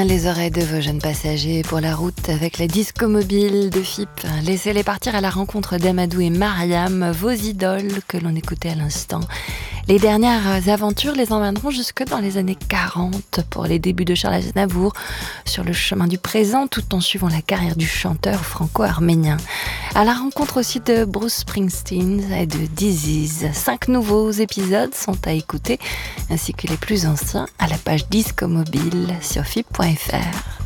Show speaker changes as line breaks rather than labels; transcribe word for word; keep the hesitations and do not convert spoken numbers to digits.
Les oreilles de vos jeunes passagers pour la route avec la disco mobile de F I P. Laissez-les partir à la rencontre d'Amadou et Mariam, vos idoles que l'on écoutait à l'instant. Les dernières aventures les emmèneront jusque dans les années quarante pour les débuts de Charles Aznavour sur le chemin du présent tout en suivant la carrière du chanteur franco-arménien. À la rencontre aussi de Bruce Springsteen et de Disease. Cinq nouveaux épisodes sont à écouter ainsi que les plus anciens à la page Disco Mobile sur F I P point F R.